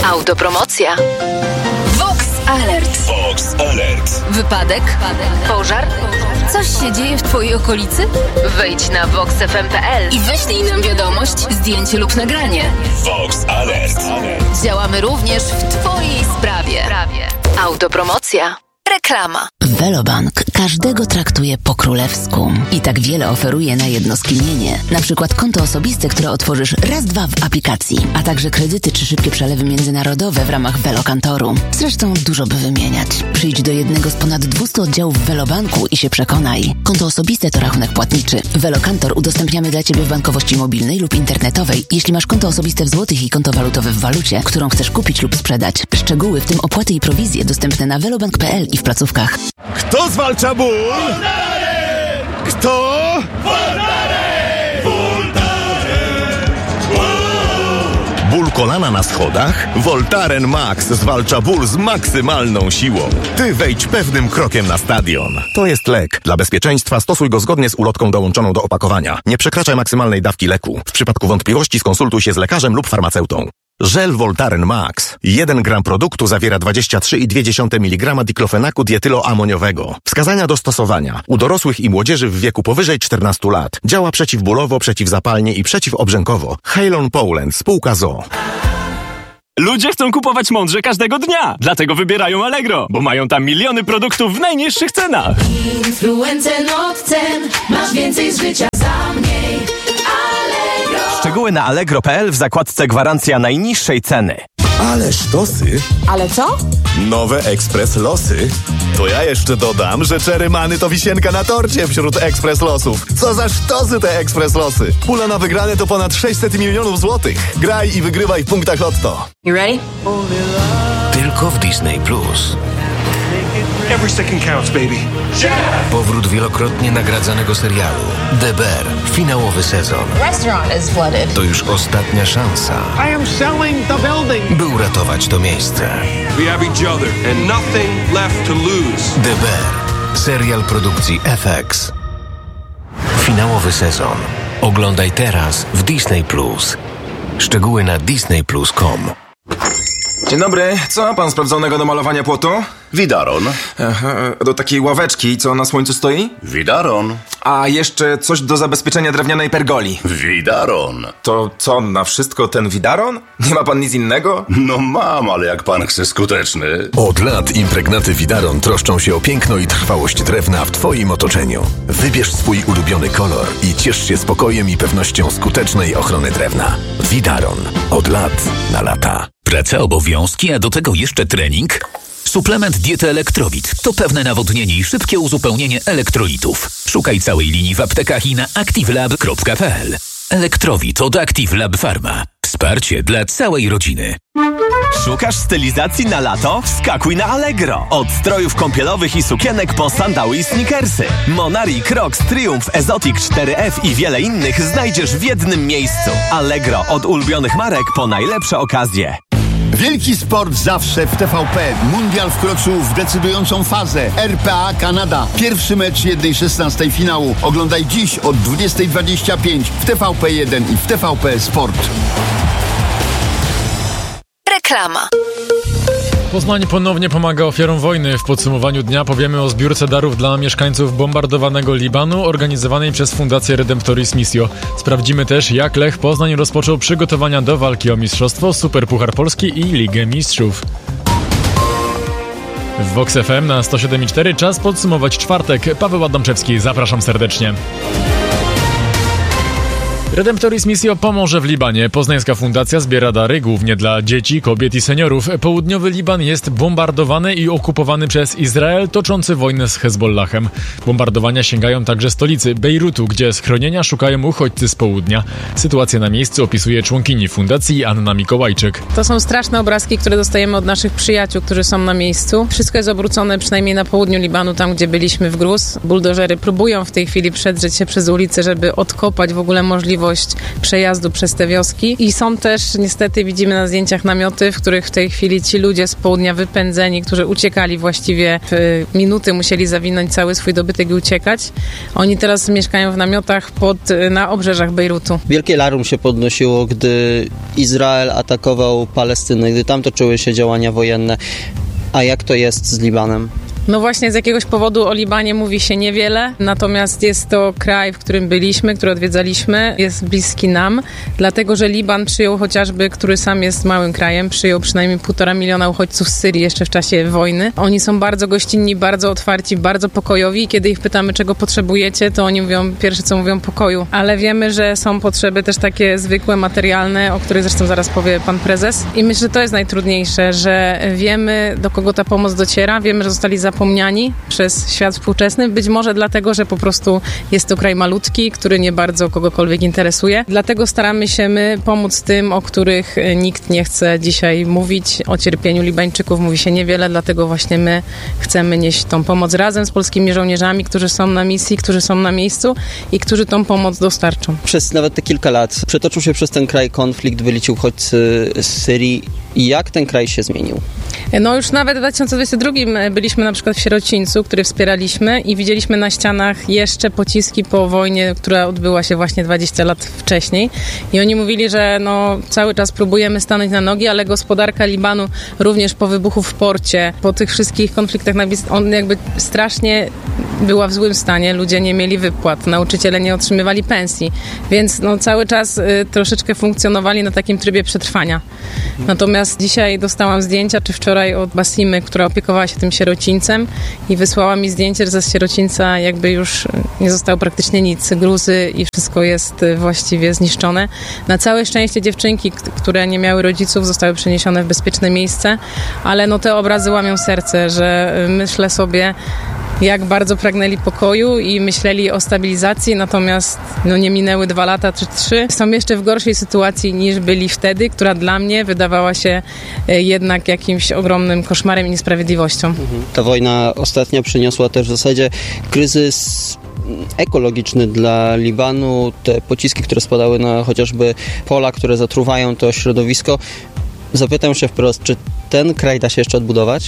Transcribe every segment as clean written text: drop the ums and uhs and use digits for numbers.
Autopromocja. Vox Alert. Vox Alert. Wypadek? Pożar? Coś się dzieje w twojej okolicy? Wejdź na voxfm.pl i wyślij nam wiadomość, zdjęcie lub nagranie. Vox Alert. Działamy również w twojej sprawie. Autopromocja. Reklama. Velobank każdego traktuje po królewsku i tak wiele oferuje na jedno skinienie. Na przykład konto osobiste, które otworzysz raz, dwa w aplikacji, a także kredyty czy szybkie przelewy międzynarodowe w ramach Velokantoru. Zresztą dużo by wymieniać. Przyjdź do jednego z ponad 200 oddziałów Velobanku i się przekonaj. Konto osobiste to rachunek płatniczy. Velokantor udostępniamy dla Ciebie w bankowości mobilnej lub internetowej, jeśli masz konto osobiste w złotych i konto walutowe w walucie, którą chcesz kupić lub sprzedać. Szczegóły, w tym opłaty i prowizje, dostępne na velobank.pl i w placówkach. Kto zwalcza ból? Kto? Ból kolana na schodach? Voltaren Max zwalcza ból z maksymalną siłą. Ty wejdź pewnym krokiem na stadion. To jest lek. Dla bezpieczeństwa stosuj go zgodnie z ulotką dołączoną do opakowania. Nie przekraczaj maksymalnej dawki leku. W przypadku wątpliwości skonsultuj się z lekarzem lub farmaceutą. Żel Voltaren Max. 1 gram produktu zawiera 23,2 mg diklofenaku dietyloamoniowego. Wskazania do stosowania. U dorosłych i młodzieży w wieku powyżej 14 lat. Działa przeciwbólowo, przeciwzapalnie i przeciwobrzękowo. Halon Poland, spółka ZOO. Ludzie chcą kupować mądrze każdego dnia, dlatego wybierają Allegro, bo mają tam miliony produktów w najniższych cenach. Influencer od cen, masz więcej z życia za mniej. Allegro. Szczegóły na allegro.pl w zakładce gwarancja najniższej ceny. Ale sztosy. Ale co? Nowe Ekspres Losy. To ja jeszcze dodam, że Cherry Money to wisienka na torcie wśród Ekspres Losów. Co za sztosy te Ekspres Losy. Pula na wygrane to ponad 600 milionów złotych. Graj i wygrywaj w punktach Lotto. You ready? Tylko w Disney Plus. Every second counts, baby. Powrót wielokrotnie nagradzanego serialu The Bear. Finałowy sezon. Restaurant is flooded. To już ostatnia szansa, I am selling the building. by uratować to miejsce. We have each other and nothing left to lose. The Bear. Serial produkcji FX. Finałowy sezon. Oglądaj teraz w Disney Plus. Szczegóły na disneyplus.com. Dzień dobry, co ma pan sprawdzonego do malowania płotu? Widaron. Do takiej ławeczki, co na słońcu stoi? Widaron. A jeszcze coś do zabezpieczenia drewnianej pergoli. Widaron. To co, na wszystko ten widaron? Nie ma pan nic innego? No mam, ale jak pan chce skuteczny. Od lat impregnaty Widaron troszczą się o piękno i trwałość drewna w twoim otoczeniu. Wybierz swój ulubiony kolor i ciesz się spokojem i pewnością skutecznej ochrony drewna. Widaron. Od lat na lata. Praca, obowiązki, a do tego jeszcze trening? Suplement diety Elektrowit to pewne nawodnienie i szybkie uzupełnienie elektrolitów. Szukaj całej linii w aptekach i na activelab.pl. Elektrowit od Active Lab Pharma. Wsparcie dla całej rodziny. Szukasz stylizacji na lato? Wskakuj na Allegro. Od strojów kąpielowych i sukienek po sandały i sneakersy. Monari, Crocs, Triumph, Exotic 4F i wiele innych znajdziesz w jednym miejscu. Allegro, od ulubionych marek po najlepsze okazje. Wielki sport zawsze w TVP. Mundial wkroczył w decydującą fazę. RPA Kanada. Pierwszy mecz 1/16 finału. Oglądaj dziś od 20:25 w TVP1 i w TVP Sport. Reklama. Poznań ponownie pomaga ofiarom wojny. W podsumowaniu dnia powiemy o zbiórce darów dla mieszkańców bombardowanego Libanu organizowanej przez Fundację Redemptoris Missio. Sprawdzimy też, jak Lech Poznań rozpoczął przygotowania do walki o mistrzostwo, Superpuchar Polski i Ligę Mistrzów. W Vox FM na 107,4 czas podsumować czwartek. Paweł Adamczewski, zapraszam serdecznie. Redemptoris Missio pomoże w Libanie. Poznańska fundacja zbiera dary głównie dla dzieci, kobiet i seniorów. Południowy Liban jest bombardowany i okupowany przez Izrael toczący wojnę z Hezbollahem. Bombardowania sięgają także stolicy Bejrutu, gdzie schronienia szukają uchodźcy z południa. Sytuację na miejscu opisuje członkini fundacji Anna Mikołajczyk. To są straszne obrazki, które dostajemy od naszych przyjaciół, którzy są na miejscu. Wszystko jest obrócone przynajmniej na południu Libanu, tam gdzie byliśmy w gruz. Buldożery próbują w tej chwili przedrzeć się przez ulicę, żeby odkopać w ogóle możliwość możliwość przejazdu przez te wioski i są też, niestety widzimy na zdjęciach namioty, w których w tej chwili ci ludzie z południa wypędzeni, którzy uciekali właściwie w minuty, musieli zawinąć cały swój dobytek i uciekać. Oni teraz mieszkają w namiotach na obrzeżach Bejrutu. Wielkie larum się podnosiło, gdy Izrael atakował Palestynę, gdy tam toczyły się działania wojenne. A jak to jest z Libanem? No właśnie z jakiegoś powodu o Libanie mówi się niewiele, natomiast jest to kraj, w którym byliśmy, który odwiedzaliśmy, jest bliski nam, dlatego że Liban przyjął chociażby, który sam jest małym krajem, przyjął przynajmniej 1,5 miliona uchodźców z Syrii jeszcze w czasie wojny. Oni są bardzo gościnni, bardzo otwarci, bardzo pokojowi i kiedy ich pytamy, czego potrzebujecie, to oni mówią, pierwsze co mówią, pokoju. Ale wiemy, że są potrzeby też takie zwykłe, materialne, o których zresztą zaraz powie pan prezes. I myślę, że to jest najtrudniejsze, że wiemy, do kogo ta pomoc dociera, wiemy, że zostali zapomniani przez świat współczesny, być może dlatego, że po prostu jest to kraj malutki, który nie bardzo kogokolwiek interesuje. Dlatego staramy się my pomóc tym, o których nikt nie chce dzisiaj mówić. O cierpieniu Libańczyków mówi się niewiele, dlatego właśnie my chcemy nieść tą pomoc razem z polskimi żołnierzami, którzy są na misji, którzy są na miejscu i którzy tą pomoc dostarczą. Przez nawet te kilka lat przetoczył się przez ten kraj konflikt, byli ci uchodźcy z Syrii. Jak ten kraj się zmienił? No już nawet w 2022 byliśmy na przykład w Sierocińcu, który wspieraliśmy i widzieliśmy na ścianach jeszcze pociski po wojnie, która odbyła się właśnie 20 lat wcześniej. I oni mówili, że no, cały czas próbujemy stanąć na nogi, ale gospodarka Libanu również po wybuchu w porcie, po tych wszystkich konfliktach, on jakby strasznie była w złym stanie. Ludzie nie mieli wypłat, nauczyciele nie otrzymywali pensji, więc no, cały czas troszeczkę funkcjonowali na takim trybie przetrwania. Natomiast dzisiaj dostałam zdjęcia, czy wczoraj od Basimy, która opiekowała się tym sierocińcem i wysłała mi zdjęcie, że z sierocińca jakby już nie zostało praktycznie nic, gruzy i wszystko jest właściwie zniszczone. Na całe szczęście dziewczynki, które nie miały rodziców, zostały przeniesione w bezpieczne miejsce, ale no te obrazy łamią serce, że myślę sobie, jak bardzo pragnęli pokoju i myśleli o stabilizacji, natomiast no, nie minęły 2 lata czy 3. Są jeszcze w gorszej sytuacji niż byli wtedy, która dla mnie wydawała się jednak jakimś ogromnym koszmarem i niesprawiedliwością. Ta wojna ostatnia przyniosła też w zasadzie kryzys ekologiczny dla Libanu. Te pociski, które spadały na chociażby pola, które zatruwają to środowisko. Zapytam się wprost, czy ten kraj da się jeszcze odbudować?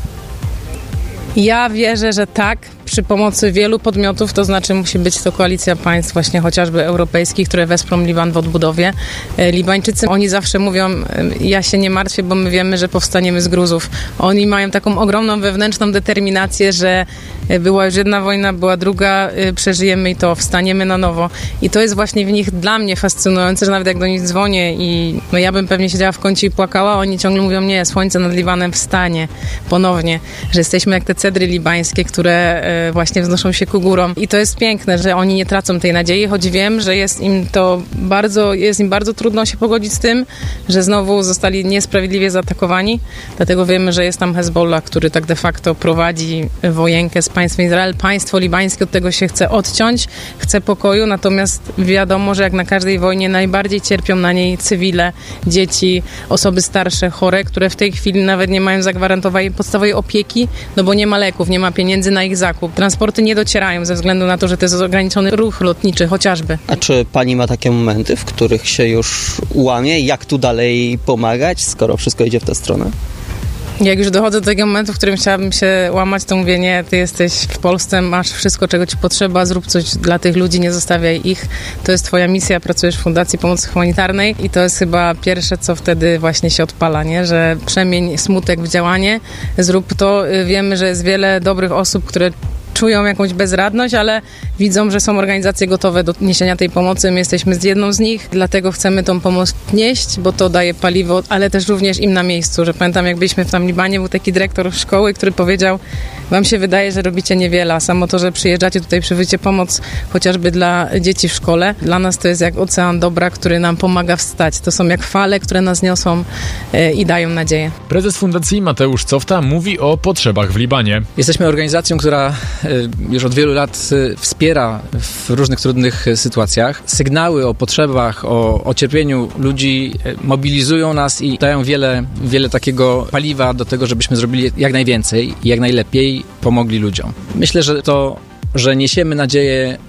Ja wierzę, że tak, przy pomocy wielu podmiotów, to znaczy musi być to koalicja państw właśnie chociażby europejskich, które wesprą Liban w odbudowie. Libańczycy, oni zawsze mówią, ja się nie martwię, bo my wiemy, że powstaniemy z gruzów. Oni mają taką ogromną wewnętrzną determinację, że była już jedna wojna, była druga, przeżyjemy i to, wstaniemy na nowo. I to jest właśnie w nich dla mnie fascynujące, że nawet jak do nich dzwonię i no ja bym pewnie siedziała w kącie i płakała, oni ciągle mówią, nie, słońce nad Libanem wstanie ponownie, że jesteśmy jak te cedry libańskie, które właśnie wznoszą się ku górom. I to jest piękne, że oni nie tracą tej nadziei, choć wiem, że jest im bardzo trudno się pogodzić z tym, że znowu zostali niesprawiedliwie zaatakowani. Dlatego wiemy, że jest tam Hezbollah, który tak de facto prowadzi wojenkę z państwem Izrael. Państwo libańskie od tego się chce odciąć, chce pokoju, natomiast wiadomo, że jak na każdej wojnie najbardziej cierpią na niej cywile, dzieci, osoby starsze, chore, które w tej chwili nawet nie mają zagwarantowanej podstawowej opieki, no bo nie ma leków, nie ma pieniędzy na ich zakup. Transporty nie docierają ze względu na to, że to jest ograniczony ruch lotniczy chociażby. A czy pani ma takie momenty, w których się już łamie? Jak tu dalej pomagać, skoro wszystko idzie w tę stronę? Jak już dochodzę do tego momentu, w którym chciałabym się łamać, to mówię, nie, ty jesteś w Polsce, masz wszystko, czego ci potrzeba, zrób coś dla tych ludzi, nie zostawiaj ich. To jest twoja misja, pracujesz w Fundacji Pomocy Humanitarnej i to jest chyba pierwsze, co wtedy właśnie się odpala, nie? Że przemień smutek w działanie, zrób to. Wiemy, że jest wiele dobrych osób, które czują jakąś bezradność, ale widzą, że są organizacje gotowe do niesienia tej pomocy. My jesteśmy jedną z nich, dlatego chcemy tą pomoc nieść, bo to daje paliwo, ale też również im na miejscu. Że pamiętam, jak byliśmy w tam Libanie, był taki dyrektor szkoły, który powiedział, wam się wydaje, że robicie niewiele, a samo to, że przyjeżdżacie tutaj, przywózicie pomoc chociażby dla dzieci w szkole. Dla nas to jest jak ocean dobra, który nam pomaga wstać. To są jak fale, które nas niosą i dają nadzieję. Prezes Fundacji Mateusz Cofta mówi o potrzebach w Libanie. Jesteśmy organizacją, która już od wielu lat wspiera w różnych trudnych sytuacjach. Sygnały o potrzebach, o cierpieniu ludzi mobilizują nas i dają wiele takiego paliwa do tego, żebyśmy zrobili jak najwięcej i jak najlepiej pomogli ludziom. Myślę, że to, że niesiemy nadzieję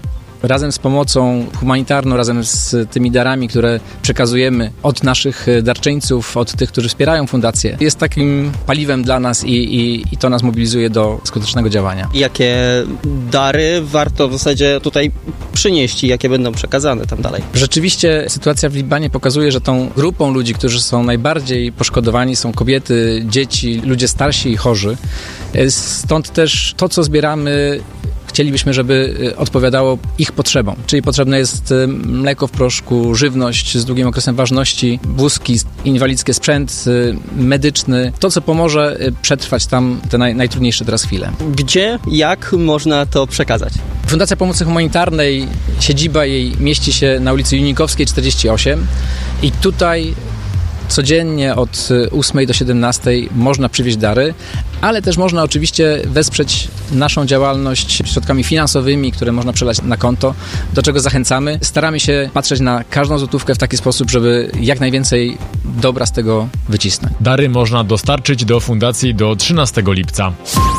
razem z pomocą humanitarną, razem z tymi darami, które przekazujemy od naszych darczyńców, od tych, którzy wspierają fundację, jest takim paliwem dla nas i to nas mobilizuje do skutecznego działania. Jakie dary warto w zasadzie tutaj przynieść i jakie będą przekazane tam dalej? Rzeczywiście sytuacja w Libanie pokazuje, że tą grupą ludzi, którzy są najbardziej poszkodowani, są kobiety, dzieci, ludzie starsi i chorzy. Stąd też to, co zbieramy, chcielibyśmy, żeby odpowiadało ich potrzebom. Czyli potrzebne jest mleko w proszku, żywność z długim okresem ważności, wózki, inwalidzki sprzęt medyczny. To, co pomoże przetrwać tam te najtrudniejsze teraz chwile. Gdzie, jak można to przekazać? Fundacja Pomocy Humanitarnej, siedziba jej mieści się na ulicy Junikowskiej 48 i tutaj codziennie od 8 do 17 można przywieźć dary, ale też można oczywiście wesprzeć naszą działalność środkami finansowymi, które można przelać na konto, do czego zachęcamy. Staramy się patrzeć na każdą złotówkę w taki sposób, żeby jak najwięcej dobra z tego wycisnąć. Dary można dostarczyć do fundacji do 13 lipca.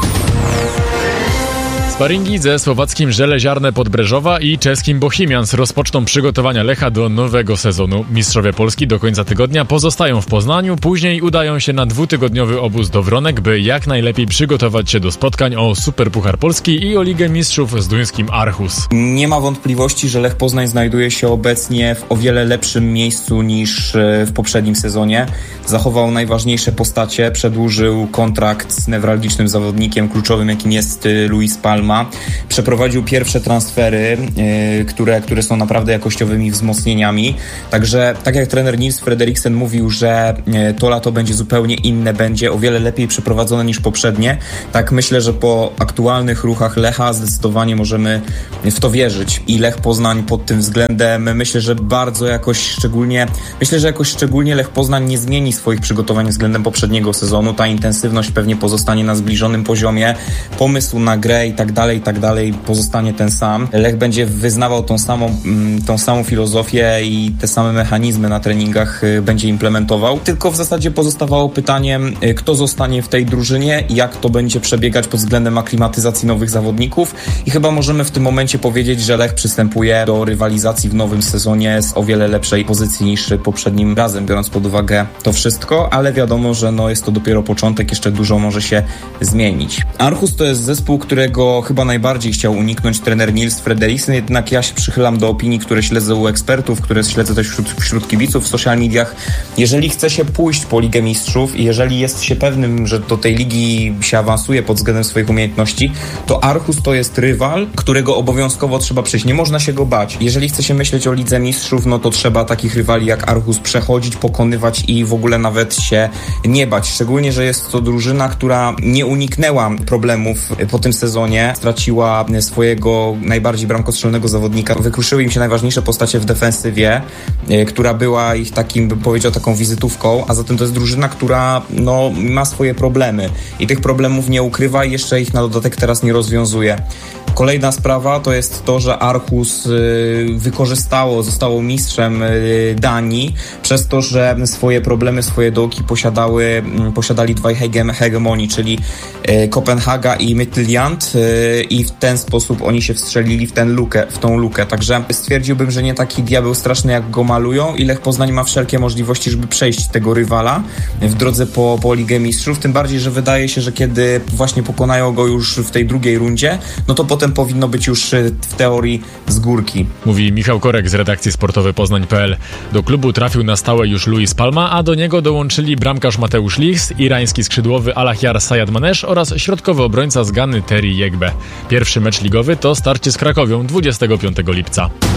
Sparingi ze słowackim Żeleziarne Podbreżowa i czeskim Bohemians rozpoczną przygotowania Lecha do nowego sezonu. Mistrzowie Polski do końca tygodnia pozostają w Poznaniu, później udają się na 2-tygodniowy obóz do Wronek, by jak najlepiej przygotować się do spotkań o Superpuchar Polski i o Ligę Mistrzów z duńskim Aarhus. Nie ma wątpliwości, że Lech Poznań znajduje się obecnie w o wiele lepszym miejscu niż w poprzednim sezonie. Zachował najważniejsze postacie, przedłużył kontrakt z newralgicznym zawodnikiem kluczowym, jakim jest Luis Palma. Przeprowadził pierwsze transfery, które są naprawdę jakościowymi wzmocnieniami. Także tak jak trener Nils Frederiksen mówił, że to lato będzie zupełnie inne, będzie o wiele lepiej przeprowadzone niż poprzednie, tak myślę, że po aktualnych ruchach Lecha zdecydowanie możemy w to wierzyć. I Lech Poznań pod tym względem myślę, że jakoś szczególnie Lech Poznań nie zmieni swoich przygotowań względem poprzedniego sezonu. Ta intensywność pewnie pozostanie na zbliżonym poziomie. Pomysł na grę i tak dalej pozostanie ten sam. Lech będzie wyznawał tą samą filozofię i te same mechanizmy na treningach będzie implementował. Tylko w zasadzie pozostawało pytaniem, kto zostanie w tej drużynie i jak to będzie przebiegać pod względem aklimatyzacji nowych zawodników. I chyba możemy w tym momencie powiedzieć, że Lech przystępuje do rywalizacji w nowym sezonie z o wiele lepszej pozycji niż poprzednim razem, biorąc pod uwagę to wszystko, ale wiadomo, że jest to dopiero początek, jeszcze dużo może się zmienić. Aarhus to jest zespół, którego chyba najbardziej chciał uniknąć trener Nils Frederiksen, jednak ja się przychylam do opinii, które śledzę u ekspertów, które śledzę też wśród kibiców w social mediach. Jeżeli chce się pójść po Ligę Mistrzów i jeżeli jest się pewnym, że do tej ligi się awansuje pod względem swoich umiejętności, to Aarhus to jest rywal, którego obowiązkowo trzeba przejść. Nie można się go bać. Jeżeli chce się myśleć o Lidze Mistrzów, to trzeba takich rywali jak Aarhus przechodzić, pokonywać i w ogóle nawet się nie bać. Szczególnie, że jest to drużyna, która nie uniknęła problemów po tym sezonie. Straciła swojego najbardziej bramkostrzelnego zawodnika. Wykruszyły im się najważniejsze postacie w defensywie, która była ich takim, bym powiedział, taką wizytówką, a zatem to jest drużyna, która ma swoje problemy i tych problemów nie ukrywa i jeszcze ich na dodatek teraz nie rozwiązuje. Kolejna sprawa to jest to, że Aarhus zostało mistrzem Danii przez to, że swoje problemy, swoje dołki posiadali dwaj hegemonii, czyli Kopenhaga i Midtjylland i w ten sposób oni się wstrzelili w tą lukę. Także stwierdziłbym, że nie taki diabeł straszny, jak go malują i Lech Poznań ma wszelkie możliwości, żeby przejść tego rywala w drodze po Ligę Mistrzów. Tym bardziej, że wydaje się, że kiedy właśnie pokonają go już w tej drugiej rundzie, to potem powinno być już w teorii z górki. Mówi Michał Korek z redakcji sportowej Poznań.pl. Do klubu trafił na stałe już Luis Palma, a do niego dołączyli bramkarz Mateusz Lichs, irański skrzydłowy Alahiar Sayadmanesz oraz środkowy obrońca z Gany Terry Jegbe. Pierwszy mecz ligowy to starcie z Krakowią 25 lipca.